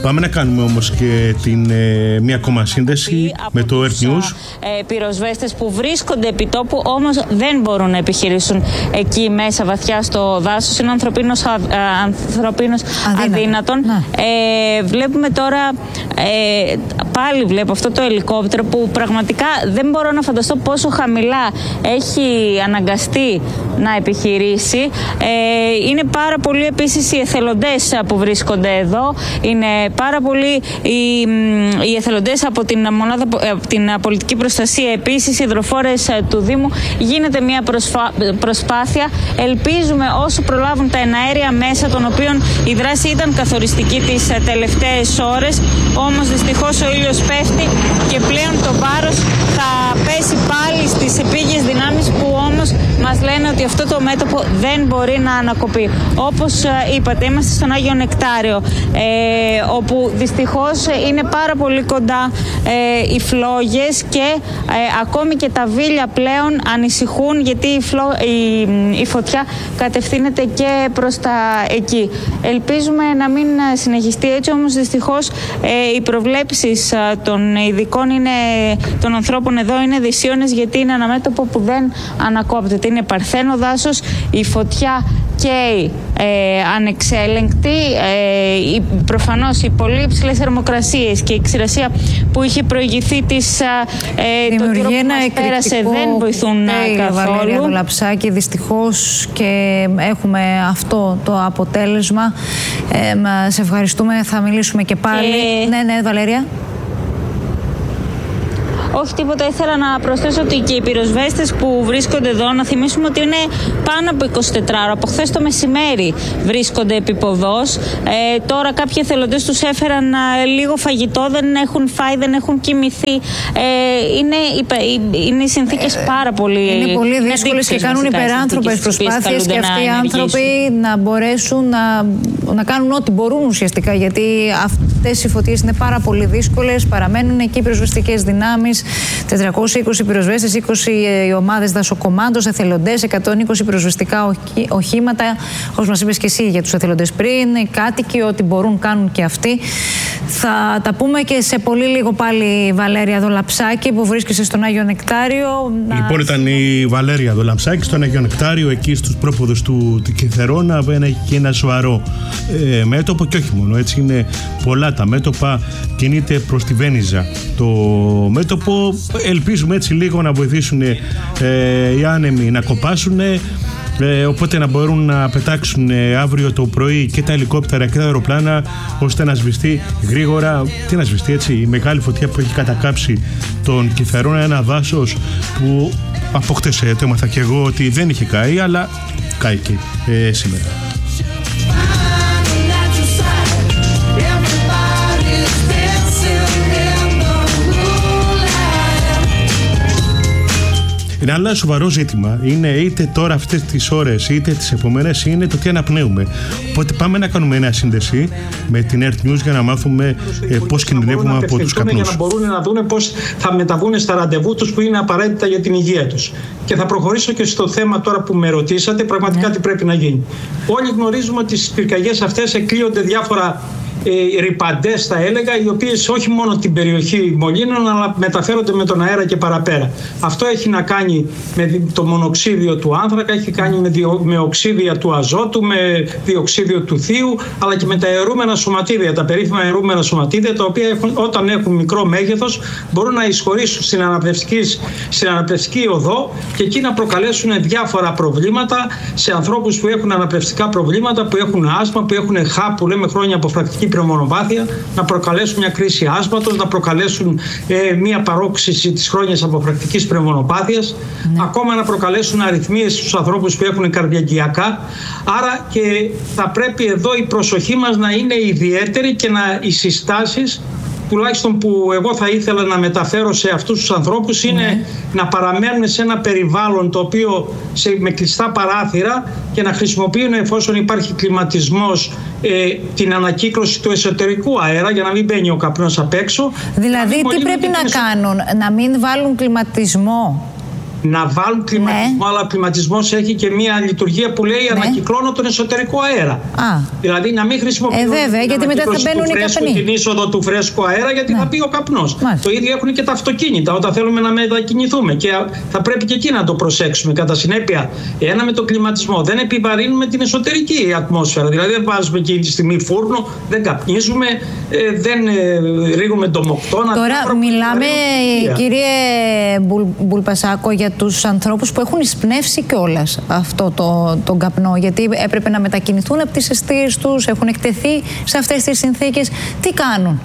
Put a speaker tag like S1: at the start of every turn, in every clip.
S1: Πάμε να κάνουμε όμως και μία ακόμα σύνδεση με το Earth News.
S2: Πυροσβέστες που βρίσκονται επί τόπου, όμως δεν μπορούν να επιχειρήσουν εκεί μέσα βαθιά στο δάσος. Είναι ανθρωπίνως αδύνατον. Βλέπουμε τώρα, πάλι βλέπω αυτό το ελικόπτερο που πραγματικά δεν μπορώ να φανταστώ πόσο χαμηλά έχει αναγκαστεί να επιχειρήσει. Είναι πάρα πολλοί επίσης οι εθελοντές που βρίσκονται εδώ. Είναι πάρα πολλοί οι εθελοντές από την μονάδα, από την πολιτική προστασία, επίσης οι υδροφόρες του Δήμου. Γίνεται μια προσπάθεια. Ελπίζουμε όσο προλάβουν τα εναέρια μέσα, των οποίων η δράση ήταν καθοριστική τις τελευταίες ώρες. Όμως δυστυχώς ο ήλιος πέφτει και πλέον το βάρος θα πέσει πάλι στις επίγειες δυνάμεις, που όμως μας λένε ότι αυτό το μέτωπο δεν μπορεί να ανακοπεί. Όπως είπατε, είμαστε στον Άγιο Νεκτάριο, όπου δυστυχώς είναι πάρα πολύ κοντά οι φλόγες και ακόμη και τα βίλια πλέον ανησυχούν, γιατί η φωτιά κατευθύνεται και προς τα εκεί. Ελπίζουμε να μην συνεχιστεί έτσι, όμως δυστυχώς οι προβλέψεις των ειδικών των ανθρώπων εδώ είναι δυσίωνες, γιατί είναι ένα μέτωπο που δεν ανακόπτεται. Είναι παρθένο δάσος, η φωτιά καίει ανεξέλεγκτη, προφανώς οι πολύ υψηλές θερμοκρασίες και η ξηρασία που είχε προηγηθεί τον καιρό που μας πέρασε δεν βοηθούν καθόλου.
S3: Βαλέρια Δολαψάκη, δυστυχώς, και έχουμε αυτό το αποτέλεσμα. Σε ευχαριστούμε, θα μιλήσουμε και πάλι. Ναι, Βαλέρια.
S2: Όχι τίποτα, ήθελα να προσθέσω ότι και οι πυροσβέστες που βρίσκονται εδώ, να θυμίσουμε ότι είναι πάνω από 24 ώρα. Από χθες το μεσημέρι βρίσκονται επίποδος. Τώρα κάποιοι εθελοντές τους έφεραν λίγο φαγητό, δεν έχουν φάει, δεν έχουν κοιμηθεί. Είναι οι συνθήκες πάρα πολύ.
S3: Είναι πολύ δύσκολες και κάνουν υπεράνθρωπες προσπάθειες και αυτοί οι άνθρωποι να μπορέσουν να κάνουν ό,τι μπορούν ουσιαστικά, γιατί αυτές οι φωτιές είναι πάρα πολύ δύσκολες. Παραμένουν εκεί οι πυροσβεστικές δυνάμεις. 420 πυροσβέστες, 20 ομάδες δασοκομάντος, εθελοντές, 120 πυροσβεστικά οχήματα. Όπως μας είπες και εσύ για τους εθελοντές πριν, οι κάτοικοι, ό,τι μπορούν κάνουν και αυτοί. Θα τα πούμε και σε πολύ λίγο πάλι, Βαλέρια Δολαψάκη, που βρίσκεσαι στον Άγιο Νεκτάριο.
S1: Λοιπόν, ήταν η Βαλέρια Δολαψάκη στον Άγιο Νεκτάριο, εκεί στους πρόποδους του Κιθερώνα. Έχει και ένα σοβαρό μέτωπο, και όχι μόνο έτσι, είναι πολλά τα μέτωπα. Κινείται προς τη Βένιζα το μέτωπο. Ελπίζουμε έτσι λίγο να βοηθήσουν οι άνεμοι να κοπάσουν, οπότε να μπορούν να πετάξουν αύριο το πρωί και τα ελικόπτερα και τα αεροπλάνα, ώστε να σβηστεί γρήγορα. Τι να σβηστεί, έτσι, η μεγάλη φωτιά που έχει κατακάψει τον Κιθερώνα, ένα δάσος που από χτες το έμαθα και εγώ ότι δεν είχε καεί, αλλά κάηκε σήμερα. Είναι ένα σοβαρό ζήτημα. Είναι είτε τώρα αυτές τις ώρες είτε τις επόμενες, είναι το τι αναπνέουμε. Οπότε πάμε να κάνουμε ένα σύνδεση με την Earth News για να μάθουμε πώς κινδυνεύουμε από τους καπνούς.
S4: Για να μπορούν να δούνε πώς θα μεταβούν στα ραντεβού τους που είναι απαραίτητα για την υγεία τους. Και θα προχωρήσω και στο θέμα τώρα που με ρωτήσατε, πραγματικά τι πρέπει να γίνει. Όλοι γνωρίζουμε ότι στις πυρκαγιές αυτές εκλείονται διάφορα ρυπαντές, θα έλεγα, οι οποίες όχι μόνο την περιοχή μολύνουν, αλλά μεταφέρονται με τον αέρα και παραπέρα. Αυτό έχει να κάνει με το μονοξίδιο του άνθρακα, έχει κάνει με οξύδια του αζότου, με διοξίδιο του θείου, αλλά και με τα αιρούμενα σωματίδια, τα περίφημα αιρούμενα σωματίδια, τα οποία όταν έχουν μικρό μέγεθος μπορούν να εισχωρήσουν στην αναπνευστική οδό και εκεί να προκαλέσουν διάφορα προβλήματα σε ανθρώπους που έχουν αναπνευστικά προβλήματα, που έχουν άσμα, που έχουν ΧΑΠ, που λέμε χρόνια αποφρακτική πνευμονοπάθεια, να προκαλέσουν μια κρίση άσματος, να προκαλέσουν μια παρόξυση της χρόνιας αποφρακτικής πνευμονοπάθειας, ακόμα να προκαλέσουν αρρυθμίες στους ανθρώπους που έχουν καρδιαγγειακά. Άρα και θα πρέπει εδώ η προσοχή μας να είναι ιδιαίτερη και οι συστάσεις, τουλάχιστον που εγώ θα ήθελα να μεταφέρω σε αυτούς τους ανθρώπους, είναι να παραμένουν σε ένα περιβάλλον το οποίο με κλειστά παράθυρα και να χρησιμοποιούν, εφόσον υπάρχει κλιματισμός, την ανακύκλωση του εσωτερικού αέρα για να μην μπαίνει ο καπνός απ' έξω.
S3: Δηλαδή τι πρέπει να κάνουν, να μην βάλουν κλιματισμό?
S4: να βάλουν κλιματισμό, αλλά ο κλιματισμός έχει και μια λειτουργία που λέει ανακυκλώνω τον εσωτερικό αέρα. Δηλαδή να μην χρησιμοποιούν
S3: γιατί μετά θα μπαίνουν οι καπνοί.
S4: Την είσοδο του φρέσκου αέρα, γιατί θα πει ο καπνός. Το ίδιο έχουν και τα αυτοκίνητα όταν θέλουμε να μετακινηθούμε, και θα πρέπει και εκεί να το προσέξουμε. Κατά συνέπεια, με τον κλιματισμό δεν επιβαρύνουμε την εσωτερική ατμόσφαιρα. Δηλαδή δεν βάζουμε εκείνη τη στιγμή φούρνο, δεν καπνίζουμε, δεν ρίγουμε ντομοκτώνα.
S3: Τώρα μιλάμε, κύριε Μπουλπασάκο, για τους ανθρώπους που έχουν εισπνεύσει κιόλας αυτό τον καπνό, γιατί έπρεπε να μετακινηθούν από τις εστίες τους, έχουν εκτεθεί σε αυτές τις συνθήκες. Τι κάνουν?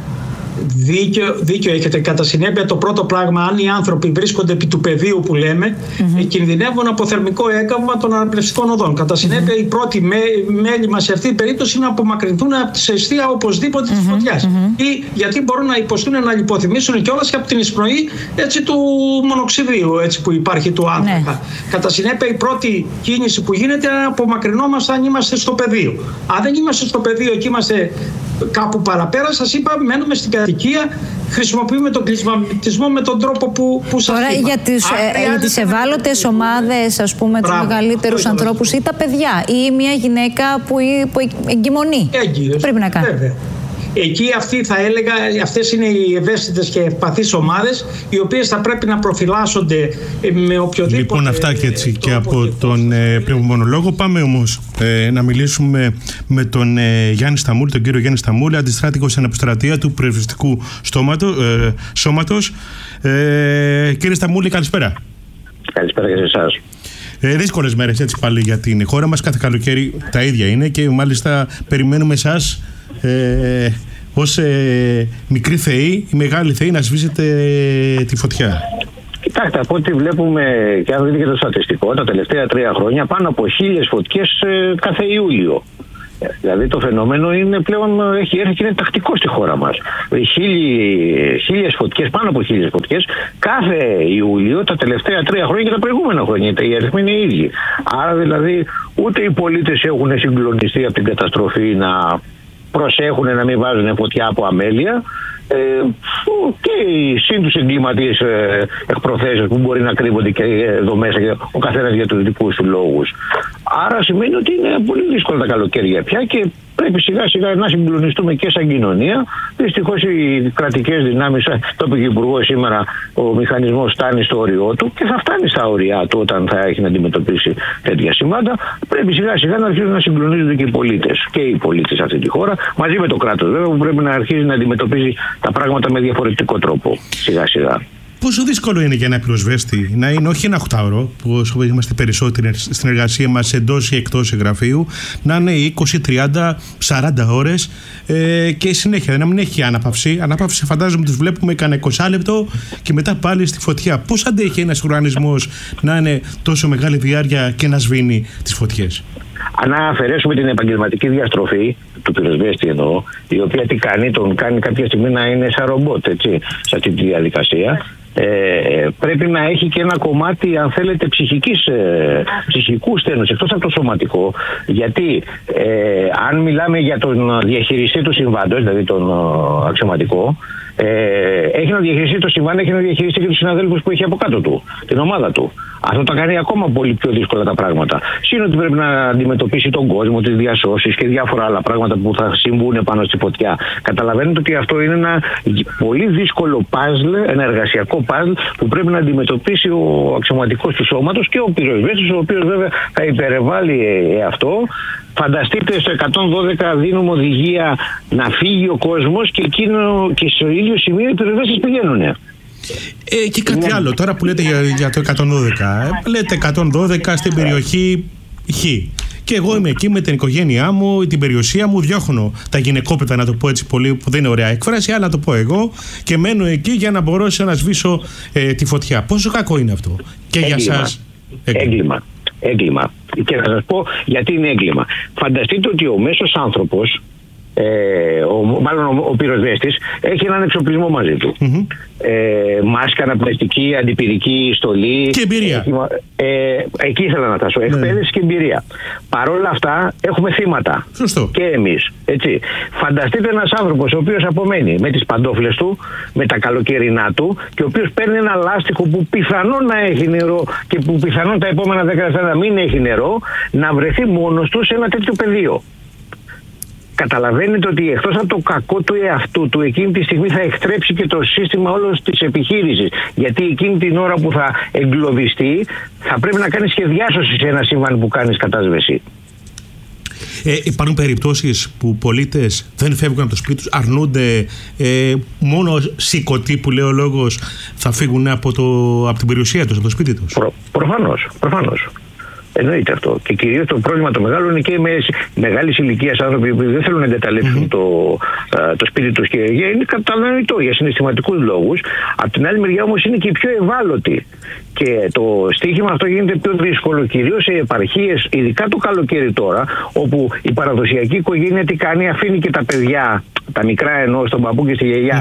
S4: Δίκιο έχετε. Κατά συνέπεια, το πρώτο πράγμα, αν οι άνθρωποι βρίσκονται επί του πεδίου που λέμε, κινδυνεύουν από θερμικό έγκαυμα των αναπνευστικών οδών. Κατά συνέπεια, η πρώτη μέλημα σε αυτή την περίπτωση είναι να απομακρυνθούν από τη αιστεία οπωσδήποτε της φωτιάς. Ή γιατί μπορούν να υποστούν να λιποθυμήσουν κιόλας και από την εισπνοή του μονοξιδίου που υπάρχει του άνθρακα. Κατά συνέπεια, η πρώτη κίνηση που γίνεται είναι να απομακρυνόμαστε αν είμαστε στο πεδίο. Αν δεν είμαστε στο πεδίο και είμαστε κάπου παραπέρα, σας είπα, μένουμε στην κατοικία, χρησιμοποιούμε τον κλιματισμό με τον τρόπο που σας είπα.
S3: Τώρα για τις ευάλωτες ομάδες, ας πούμε, τους μεγαλύτερους ανθρώπους ή τα παιδιά ή μια γυναίκα που εγκυμονεί, τι πρέπει να κάνει?
S4: Βέβαια. Εκεί αυτές είναι οι ευαίσθητες και ευπαθείς ομάδες, οι οποίες θα πρέπει να προφυλάσσονται με οποιοδήποτε.
S1: Λοιπόν, αυτά και από τον πνευμονολόγο. Πάμε όμως να μιλήσουμε με τον Γιάννη Σταμούλη, τον κύριο Γιάννη Σταμούλη, αντιστράτηγο στην αποστρατεία του Προεδριστικού Σώματος. Κύριε Σταμούλη, καλησπέρα.
S5: Καλησπέρα και σε εσάς.
S1: Δύσκολες μέρες πάλι για την χώρα μας. Κάθε καλοκαίρι τα ίδια είναι και μάλιστα περιμένουμε εσάς ως μικροί θεοί, οι μεγάλοι θεοί, να σβήσετε τη φωτιά.
S5: Κοιτάξτε, από ό,τι βλέπουμε και αν δείτε και το στατιστικό, τα τελευταία 3 χρόνια πάνω από 1000 φωτιές κάθε Ιούλιο. Δηλαδή το φαινόμενο είναι πλέον, έχει έρθει και είναι τακτικό στη χώρα μας. 1000 φωτιές, πάνω από 1000 φωτιές κάθε Ιούλιο τα τελευταία 3 χρόνια και τα προηγούμενα χρόνια. Οι αριθμοί είναι οι ίδιοι. Άρα δηλαδή ούτε οι πολίτες έχουν συγκλονιστεί από την καταστροφή να προσέχουν να μην βάζουν φωτιά από αμέλεια, και συν τους εγκληματίες εκπροθέσεις που μπορεί να κρύβονται και εδώ μέσα και ο καθένας για τους δικούς του λόγους. Άρα σημαίνει ότι είναι πολύ δύσκολα τα καλοκαίρια πια και πρέπει σιγά σιγά να συγκλονιστούμε και σαν κοινωνία. Δυστυχώς οι κρατικές δυνάμεις, το είπε και ο Υπουργός σήμερα, ο μηχανισμός φτάνει στο όριό του και θα φτάνει στα όρια του όταν θα έχει να αντιμετωπίσει τέτοια σημάδια. Πρέπει σιγά σιγά να αρχίσουν να συγκλονίζονται και οι πολίτες. Και οι πολίτες σε αυτή τη χώρα, μαζί με το κράτος βέβαια, που πρέπει να αρχίσει να αντιμετωπίζει τα πράγματα με διαφορετικό τρόπο. Σιγά σιγά.
S1: Πόσο δύσκολο είναι για ένα πυροσβέστη να είναι όχι ένα 8ωρο, που είμαστε περισσότεροι στην εργασία μας εντός ή εκτός γραφείου, να είναι 20, 30, 40 ώρες και συνέχεια να μην έχει ανάπαυση. Ανάπαυση φαντάζομαι τους βλέπουμε κανένα 20 λεπτό και μετά πάλι στη φωτιά. Πώς αντέχει ένας οργανισμός να είναι τόσο μεγάλη διάρκεια και να σβήνει τις φωτιές?
S5: Αν αφαιρέσουμε την επαγγελματική διαστροφή του πυροσβέστη εννοώ, η οποία τι κάνει, τον κάνει κάποια στιγμή να είναι σαν ρομπότ, έτσι, σε αυτή τη διαδικασία. Πρέπει να έχει και ένα κομμάτι, αν θέλετε, ψυχικού στένους εκτός από το σωματικό, γιατί αν μιλάμε για τον διαχειριστή του συμβάντος, δηλαδή τον αξιωματικό, έχει να διαχειριστεί το συμβάν, έχει να διαχειριστεί και τους συναδέλφους που έχει από κάτω του, την ομάδα του. Αυτό τα κάνει ακόμα πολύ πιο δύσκολα τα πράγματα. Συν ότι πρέπει να αντιμετωπίσει τον κόσμο, τις διασώσεις και διάφορα άλλα πράγματα που θα συμβούν πάνω στη φωτιά. Καταλαβαίνετε ότι αυτό είναι ένα πολύ δύσκολο παζλ, ένα εργασιακό παζλ που πρέπει να αντιμετωπίσει ο αξιωματικός του σώματος και ο πυροσβέστης, ο οποίος βέβαια θα υπερβάλλει αυτό. Φανταστείτε, στο 112 δίνουμε οδηγία να φύγει ο κόσμος και στο ίδιο σημείο οι πυροσβέστες πηγαίνουν.
S1: Και κάτι άλλο, τώρα που λέτε για το 112, λέτε 112 στην περιοχή Χ. Και εγώ είμαι εκεί με την οικογένειά μου, την περιουσία μου, διώχνω τα γυναικόπαιδα, να το πω έτσι πολύ, που δεν είναι ωραία έκφραση, αλλά να το πω εγώ, και μένω εκεί για να μπορέσω να σβήσω τη φωτιά. Πόσο κακό είναι αυτό? Και για σας?
S5: Έγκλημα. Και θα σας πω γιατί είναι έγκλημα. Φανταστείτε ότι ο μέσος άνθρωπος μάλλον ο πυροσβέστης έχει έναν εξοπλισμό μαζί του. Μάσκα, αναπνευστική, αντιπυρική, στολή.
S1: Και εμπειρία.
S5: Εκεί ήθελα να φτάσω. Εκπαίδευση και εμπειρία. Παρ' όλα αυτά έχουμε θύματα.
S1: Σωστό.
S5: Και εμείς. Έτσι. Φανταστείτε ένας άνθρωπος ο οποίος απομένει με τις παντόφλες του, με τα καλοκαιρινά του και ο οποίος παίρνει ένα λάστιχο που πιθανόν να έχει νερό και που πιθανόν τα επόμενα 10 λεπτά να μην έχει νερό, να βρεθεί μόνος του σε ένα τέτοιο πεδίο. Καταλαβαίνετε ότι εκτός από το κακό του εαυτού του, εκείνη τη στιγμή θα εκτρέψει και το σύστημα όλος της επιχείρησης. Γιατί εκείνη την ώρα που θα εγκλωβιστεί, θα πρέπει να κάνει σχεδιάσωση σε ένα σύμβαν που κάνεις κατάσβεση.
S1: Υπάρχουν περιπτώσεις που πολίτες δεν φεύγουν από το σπίτι τους, αρνούνται, μόνο σηκωτοί που λέει ο λόγος θα φύγουν από την περιουσία τους, από το σπίτι τους.
S5: Προφανώς. Εννοείται αυτό. Και κυρίως το πρόβλημα το μεγάλο είναι και με μεγάλης ηλικίας άνθρωποι που δεν θέλουν να εγκαταλείψουν το σπίτι τους και είναι κατανοητό για συναισθηματικούς λόγους. Απ' την άλλη μεριά όμως είναι και οι πιο ευάλωτοι. Και το στοίχημα αυτό γίνεται πιο δύσκολο κυρίως σε επαρχίες, ειδικά το καλοκαίρι τώρα, όπου η οικογένεια τι κάνει, αφήνει και τα παιδιά, τα μικρά εννοώ, στον παππού και στη γιαγιά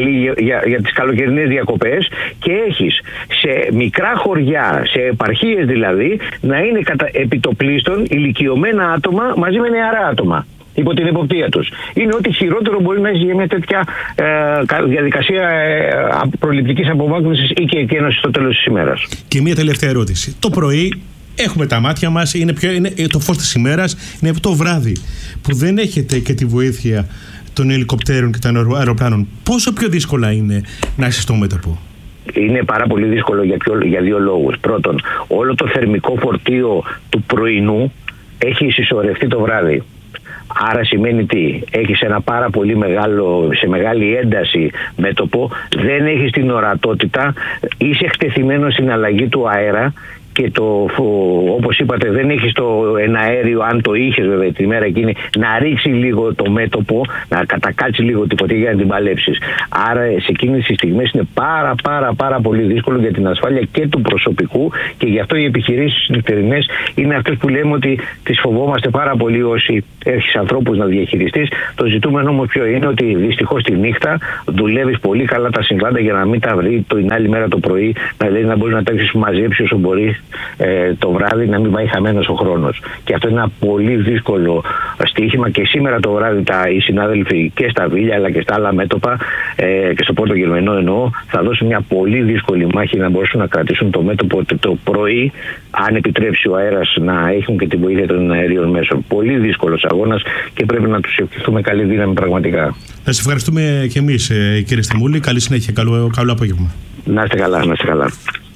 S5: για τις καλοκαιρινές διακοπές, και έχεις σε μικρά χωριά, σε επαρχίες δηλαδή, να είναι επιτοπλίστων ηλικιωμένα άτομα μαζί με νεαρά άτομα υπό την εποπτεία τους. Είναι ό,τι χειρότερο μπορεί να έχει για μια τέτοια διαδικασία προληπτικής απομάκρυνσης ή και εκένωσης στο τέλος της ημέρας. Και
S1: μια τελευταία ερώτηση. Το πρωί έχουμε τα μάτια μας, είναι το φως της ημέρας, είναι το βράδυ που δεν έχετε και τη βοήθεια των ελικοπτέρων και των αεροπλάνων. Πόσο πιο δύσκολα είναι να είσαι στο μέτωπο?
S5: Είναι πάρα πολύ δύσκολο για δύο λόγους. Πρώτον, όλο το θερμικό φορτίο του πρωινού έχει συσσωρευτεί το βράδυ. Άρα σημαίνει τι? Έχεις ένα πάρα πολύ σε μεγάλη ένταση μέτωπο, δεν έχεις την ορατότητα, είσαι εκτεθειμένος στην αλλαγή του αέρα και όπως είπατε δεν έχεις το εναέριο, αν το είχες βέβαια τη μέρα εκείνη, να ρίξει λίγο το μέτωπο, να κατακάτσει λίγο τη φωτιά για να την παλέψεις. Άρα σε εκείνες τις στιγμές είναι πάρα πολύ δύσκολο για την ασφάλεια και του προσωπικού, και γι' αυτό οι επιχειρήσεις νυχτερινές είναι αυτές που λέμε ότι τις φοβόμαστε πάρα πολύ όσοι έχεις ανθρώπους να διαχειριστείς. Το ζητούμενο όμως ποιο είναι? Ότι δυστυχώς τη νύχτα δουλεύεις πολύ καλά τα συμβάντα για να μην τα βρει την άλλη μέρα το πρωί, δηλαδή να μπορεί να τα έχεις μαζέψει όσο μπορεί το βράδυ, να μην πάει χαμένος ο χρόνος. Και αυτό είναι ένα πολύ δύσκολο στοίχημα, και σήμερα το βράδυ οι συνάδελφοι και στα Βίλια αλλά και στα άλλα μέτωπα και στο Πόρτο Γερμενό εννοώ, θα δώσουν μια πολύ δύσκολη μάχη να μπορέσουν να κρατήσουν το μέτωπο το πρωί, αν επιτρέψει ο αέρας να έχουν και τη βοήθεια των αερίων μέσων. Πολύ δύσκολος αγώνας και πρέπει να τους ευχηθούμε καλή δύναμη πραγματικά. Να
S1: σας ευχαριστούμε και εμείς, κύριε Σταμούλη. Καλή συνέχεια, καλό απόγευμα.
S5: Να είστε καλά.